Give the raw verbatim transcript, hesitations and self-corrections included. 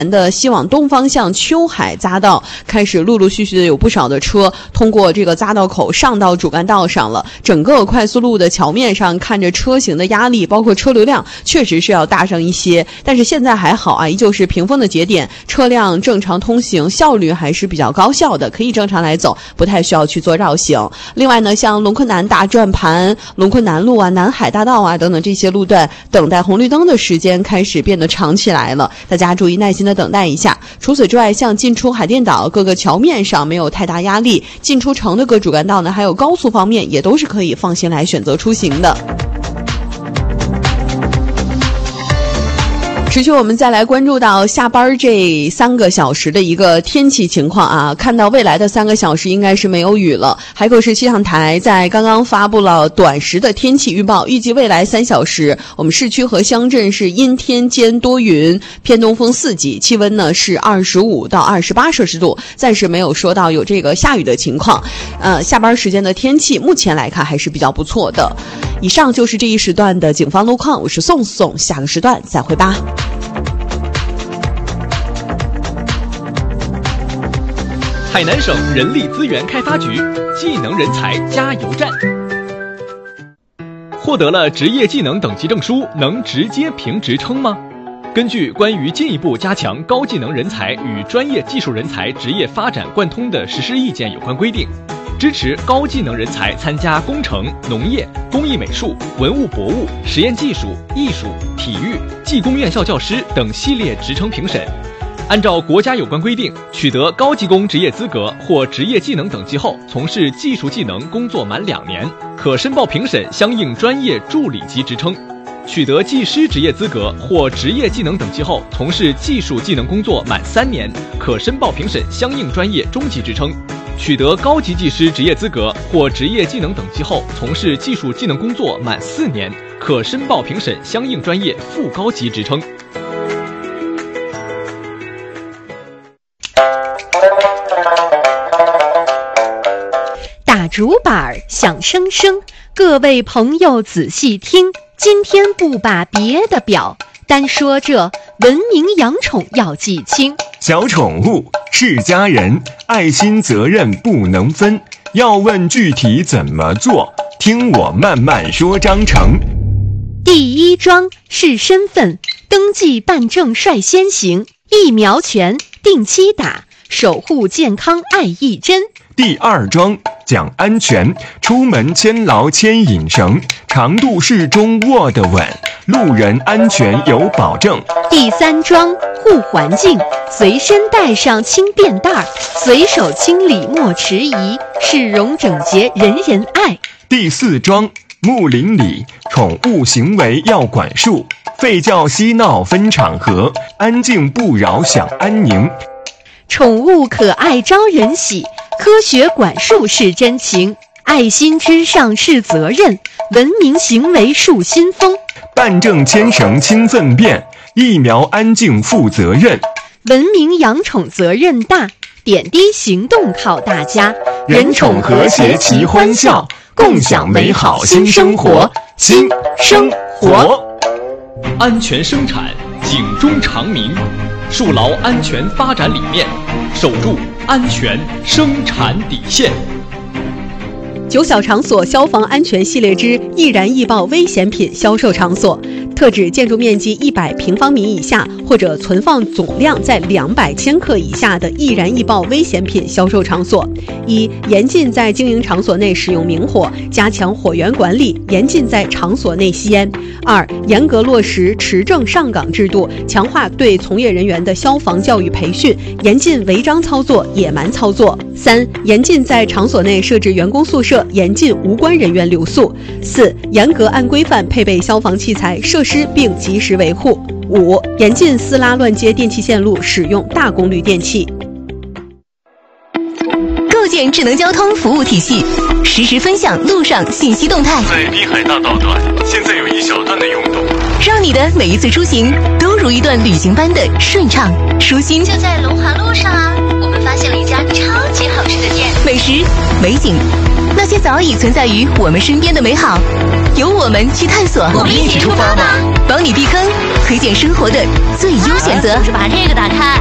的西往东方向秋海匝道开始陆陆续续的有不少的车通过这个匝道口上到主干道上了，整个快速路的桥面上看着车行的压力包括车流量确实是要大上一些，但是现在还好啊，依旧是屏风的节点，车辆正常通行，效率还是比较高效的，可以正常来走，不太需要去做绕行。另外呢，像龙昆南大转盘、龙昆南路啊、南海大道啊等等这些路段，等待红绿灯的时间开始变得长起来了，大家注意耐心的等待一下。除此之外，像进出海淀岛各个桥面上没有太大压力，进出城的各主干道呢，还有高速方面也都是可以放心来选择出行的。持续我们再来关注到下班这三个小时的一个天气情况啊，看到未来的三个小时应该是没有雨了。海口市气象台在刚刚发布了短时的天气预报，预计未来三小时我们市区和乡镇是阴天兼多云，偏东风四级，气温呢是二十五到二十八摄氏度，暂时没有说到有这个下雨的情况。呃，下班时间的天气目前来看还是比较不错的。以上就是这一时段的警方路况，我是宋宋，下个时段再会吧。 海南省人力资源开发局技能人才加油站。获得了职业技能等级证书，能直接评职称吗？根据关于进一步加强高技能人才与专业技术人才职业发展贯通的实施意见有关规定，支持高技能人才参加工程、农业、工艺美术、文物博物、实验技术、艺术、体育、技工院校教师等系列职称评审。按照国家有关规定，取得高技工职业资格或职业技能等级后，从事技术技能工作满两年，可申报评审相应专业助理级职称；取得技师职业资格或职业技能等级后，从事技术技能工作满三年，可申报评审相应专业中级职称；取得高级技师职业资格或职业技能等级后，从事技术技能工作满四年，可申报评审相应专业副高级职称。 打竹板响声声，各位朋友仔细听，今天不把别的表，单说这文明养宠要记清。 小宠物是家人，爱心责任不能分，要问具体怎么做，听我慢慢说章程。 第一桩是身份登记办证率先行，疫苗权定期打，守护健康爱一针。 第二桩讲安全，出门牵牢牵引绳，长度适中握得稳，路人安全有保证。 第三桩护环境，随身带上轻便袋，随手清理莫迟疑，市容整洁人人爱。 第四桩睦邻里，宠物行为要管束，吠叫嬉闹分场合，安静不扰享安宁。 宠物可爱招人喜，科学管束是真情，爱心之上是责任，文明行为树新风。 办证牵绳轻粪便，疫苗安静负责任。 文明养宠责任大，点滴行动靠大家， 人宠和谐齐欢笑，共享美好新生活，新生活。 安全生产，警钟长鸣，树牢安全发展理念，守住安全生产底线。 九小场所消防安全系列之易燃易爆危险品销售场所，特指建筑面积一百平方米以下或者存放总量在两百千克以下的易燃易爆危险品销售场所。一、严禁在经营场所内使用明火，加强火源管理，严禁在场所内吸烟。二、严格落实持证上岗制度，强化对从业人员的消防教育培训，严禁违章操作、野蛮操作。三、严禁在场所内设置员工宿舍，严禁无关人员留宿。四、严格按规范配备消防器材设施并及时维护。五、严禁私拉乱接电气线路，使用大功率电器。 构建建智能交通服务体系，实时分享路上信息动态。 在滨海大道段，现在有一小段的拥堵， 让你的每一次出行都如一段旅行般的顺畅舒心。 就在龙华路上啊，我们发现了一家超级好吃的店， 美食、美景，那些早已存在于我们身边的美好，由我们去探索。 我们一起出发吧， 帮你避坑，推荐生活的最优选择。 就是把这个打开。